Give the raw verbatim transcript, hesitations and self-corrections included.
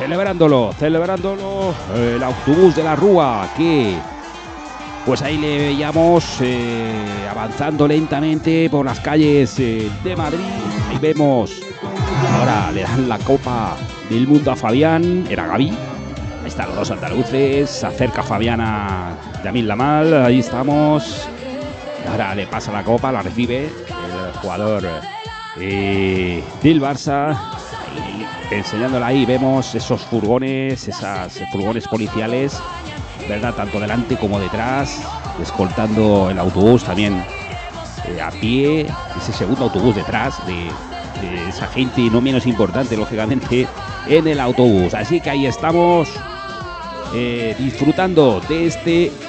celebrándolo, celebrándolo el autobús de la Rúa, que pues ahí le veíamos eh, avanzando lentamente por las calles eh, de Madrid. Ahí vemos, ahora le dan la Copa del Mundo a Fabián, era Gavi. Ahí están los dos andaluces, se acerca Fabián a Lamine Yamal, ahí estamos. Ahora le pasa la copa, la recibe el jugador eh, del Barça. Ahí, enseñándola ahí, vemos esos furgones, esas furgones policiales, ¿verdad? Tanto delante como detrás, escoltando el autobús también eh, a pie. Ese segundo autobús detrás de, de esa gente no menos importante, lógicamente, en el autobús. Así que ahí estamos eh, disfrutando de este